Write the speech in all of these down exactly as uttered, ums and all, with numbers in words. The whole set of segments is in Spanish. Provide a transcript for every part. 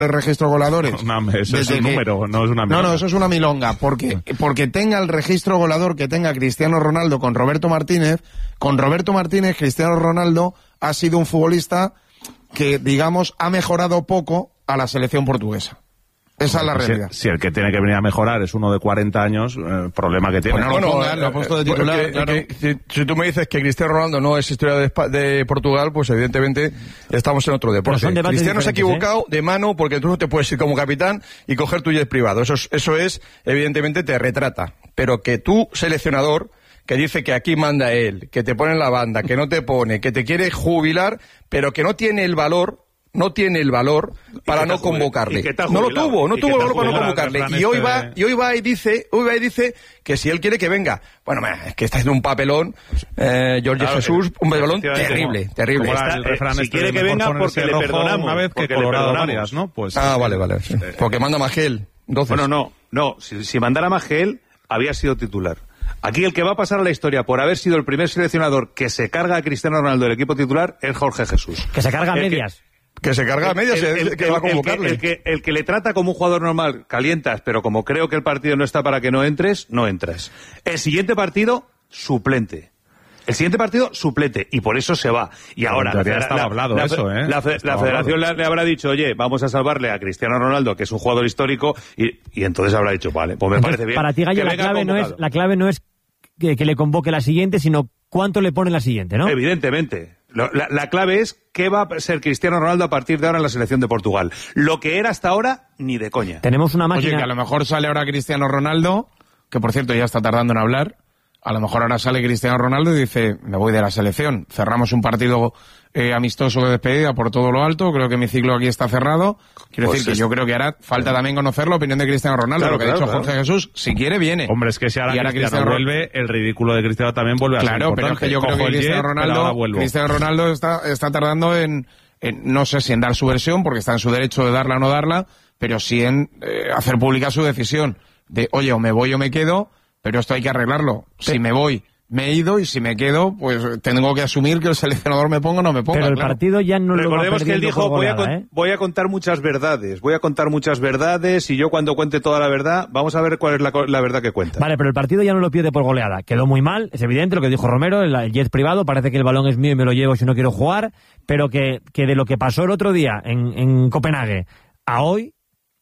el registro de goleadores. No, no, eso es un que... número, no es una milonga. No, no, eso es una milonga, porque, porque tenga el registro goleador que tenga Cristiano Ronaldo con Roberto Martínez, con Roberto Martínez, Cristiano Ronaldo ha sido un futbolista que, digamos, ha mejorado poco a la selección portuguesa. Esa es la realidad. Si, si el que tiene que venir a mejorar es uno de cuarenta años, eh, problema que tiene. Pues no lo pongan, lo ha puesto de titular. Que, claro. que, si, si tú me dices que Cristiano Ronaldo no es historia de, de Portugal, pues evidentemente estamos en otro deporte. Cristiano se ha equivocado ¿eh? de mano porque tú no te puedes ir como capitán y coger tu jet privado. Eso es, eso es, evidentemente, te retrata. Pero que tú, seleccionador, que dice que aquí manda él, que te pone en la banda, que no te pone, que te quiere jubilar, pero que no tiene el valor... no tiene el valor para no convocarle. No lo tuvo, no tuvo el valor para no convocarle. Y hoy va, y hoy va y dice, hoy va y dice que si él quiere que venga. Bueno, es que está haciendo un papelón, eh, Jorge claro, Jesús, un papelón terrible, como, terrible. Como está, el refrán si este quiere que venga porque le perdonamos. Una vez que Colorado varias, ¿no? Pues, ah, vale, vale. Sí. Porque manda Magel. Entonces. Bueno, no, no. Si, si mandara Magel, había sido titular. Aquí el que va a pasar a la historia por haber sido el primer seleccionador que se carga a Cristiano Ronaldo del equipo titular es Jorge Jesús. Que se carga a medias. Que, Que se carga a medias, el, el, el, que va a convocarle. El que, el, que, el que le trata como un jugador normal, calientas, pero como creo que el partido no está para que no entres, no entras. El siguiente partido, suplente. El siguiente partido, suplente. Y por eso se va. Y ahora, la, estaba la, hablado la, eso, ¿eh? la, la, la federación le, le habrá dicho, oye, vamos a salvarle a Cristiano Ronaldo, que es un jugador histórico, y, y entonces habrá dicho, vale, pues me entonces, parece bien. Para ti, Gallo, la clave, no es, la clave no es que, que le convoque la siguiente, sino cuánto le pone la siguiente, ¿no? Evidentemente. La, la clave es qué va a ser Cristiano Ronaldo a partir de ahora en la selección de Portugal. Lo que era hasta ahora, ni de coña. Tenemos una máquina... Oye, que a lo mejor sale ahora Cristiano Ronaldo, que por cierto ya está tardando en hablar, a lo mejor ahora sale Cristiano Ronaldo y dice, me voy de la selección, cerramos un partido eh, amistoso de despedida por todo lo alto, creo que mi ciclo aquí está cerrado. Quiero pues decir es... que yo creo que ahora falta también conocer la opinión de Cristiano Ronaldo, claro, lo que claro, ha dicho claro. Jorge Jesús, si quiere viene. Hombre, es que si ahora, y ahora Cristiano, Cristiano vuelve, el ridículo de Cristiano también vuelve a claro, ser pero es que yo Cojo creo que Cristiano jet, Ronaldo, Cristiano Ronaldo está, está tardando en, en, no sé si en dar su versión, porque está en su derecho de darla o no darla, pero sí en eh, hacer pública su decisión de, oye, o me voy o me quedo, pero esto hay que arreglarlo. Si me voy, me he ido, y si me quedo, pues tengo que asumir que el seleccionador me ponga o no me ponga. Pero el claro. partido ya no lo va Recordemos que él dijo, goleada, voy, a ¿eh? voy a contar muchas verdades, voy a contar muchas verdades, y yo cuando cuente toda la verdad, vamos a ver cuál es la, la verdad que cuenta. Vale, pero el partido ya no lo pierde por goleada. Quedó muy mal, es evidente lo que dijo Romero, el, el jet privado, parece que el balón es mío y me lo llevo si no quiero jugar, pero que, que de lo que pasó el otro día en, en Copenhague a hoy,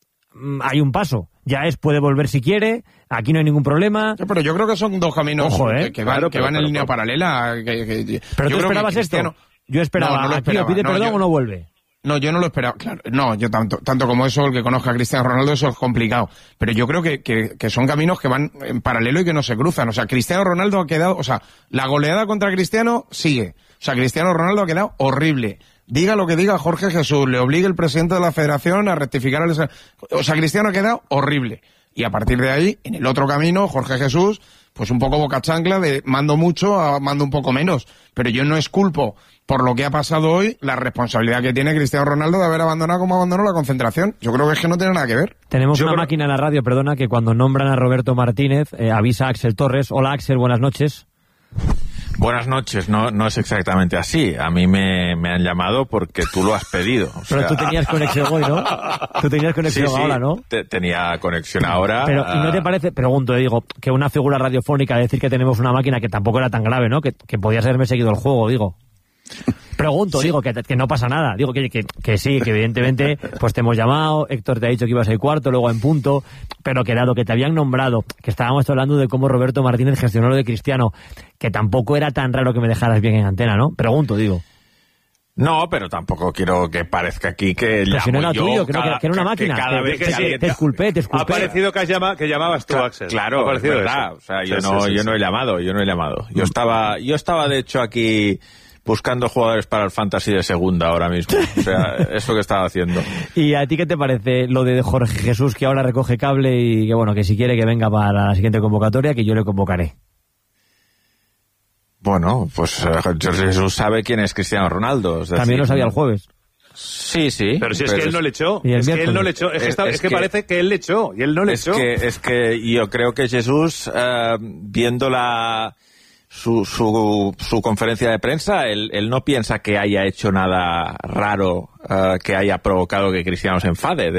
hay un paso. Ya es, puede volver si quiere, aquí no hay ningún problema. Sí, pero yo creo que son dos caminos Ojo, ¿eh? que, que van, claro, que pero, van en pero, línea pero, paralela. Que, que, pero yo tú creo esperabas que esto. Yo esperaba, no, no lo aquí esperaba. o pide no, perdón yo... o no vuelve. No, yo no lo esperaba, claro, no, yo tanto, tanto como eso, el que conozca a Cristiano Ronaldo, eso es complicado, pero yo creo que, que, que son caminos que van en paralelo y que no se cruzan, o sea, Cristiano Ronaldo ha quedado, o sea, la goleada contra Cristiano sigue, o sea, Cristiano Ronaldo ha quedado horrible, diga lo que diga Jorge Jesús, le obligue el presidente de la federación a rectificar el... O sea, Cristiano ha quedado horrible, y a partir de ahí, en el otro camino, Jorge Jesús, pues un poco boca chancla de mando mucho a mando un poco menos, pero yo no esculpo por lo que ha pasado hoy, la responsabilidad que tiene Cristiano Ronaldo de haber abandonado como abandonó la concentración. Yo creo que es que no tiene nada que ver. Tenemos Yo una creo... máquina en la radio, perdona, que cuando nombran a Roberto Martínez, eh, avisa a Axel Torres. Hola Axel, buenas noches. Buenas noches, no, no es exactamente así. A mí me, me han llamado porque tú lo has pedido. O Pero sea... tú tenías conexión hoy, ¿no? Tú tenías conexión sí, sí, ahora, ¿no? Te, tenía conexión ahora. Pero, ¿y no te parece, pregunto, eh, digo, que una figura radiofónica, decir que tenemos una máquina que tampoco era tan grave, ¿no? Que, que podías haberme seguido el juego, digo. Pregunto, sí. digo, que, que no pasa nada. Digo que, que, que sí, que evidentemente pues te hemos llamado, Héctor te ha dicho que ibas a ir cuarto, luego en punto, pero que dado que te habían nombrado, que estábamos hablando de cómo Roberto Martínez gestionó lo de Cristiano, que tampoco era tan raro que me dejaras bien en antena, ¿no? Pregunto, digo. No, pero tampoco quiero que parezca aquí que pero llamo si no era yo tuyo, cada, creo que, que era una máquina. Que cada te, vez te, que te, alguien... te esculpé, te esculpé. Ha parecido que, llama, que llamabas tú, Axel. Claro, ha es verdad. eso. O sea, yo, sí, no, sí, sí, yo sí. no he llamado, yo no he llamado. Yo estaba, yo estaba de hecho aquí buscando jugadores para el Fantasy de segunda ahora mismo. O sea, eso que estaba haciendo. ¿Y a ti qué te parece lo de Jorge Jesús, que ahora recoge cable y que bueno, que si quiere que venga para la siguiente convocatoria, que yo le convocaré? Bueno, pues uh, Jorge Jesús sabe quién es Cristiano Ronaldo. Es decir, también lo sabía el jueves. Sí, sí. Pero si es pero que él no le echó. Es que él no le echó. Es, que, está, es, es que, que parece que él le echó y él no le es echó. Que, es que yo creo que Jesús, uh, viendo la... su, su, su conferencia de prensa, él, él no piensa que haya hecho nada raro uh, que haya provocado que Cristiano se enfade.